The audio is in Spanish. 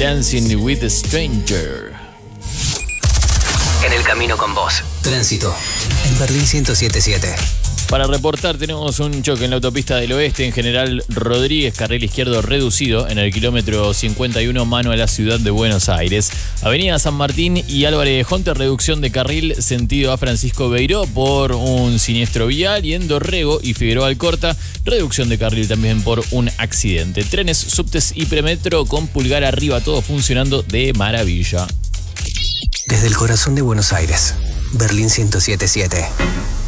Dancing with a Stranger. En el camino con vos. Tránsito en Berlín 107.7. Para reportar, tenemos un choque en la autopista del oeste, en General Rodríguez, carril izquierdo reducido, en el kilómetro 51, mano a la ciudad de Buenos Aires. Avenida San Martín y Álvarez Jonte, reducción de carril sentido a Francisco Beiró por un siniestro vial. Y en Dorrego y Figueroa Alcorta, reducción de carril también por un accidente. Trenes, subtes y premetro con pulgar arriba, todo funcionando de maravilla. Desde el corazón de Buenos Aires, Berlín 107.7.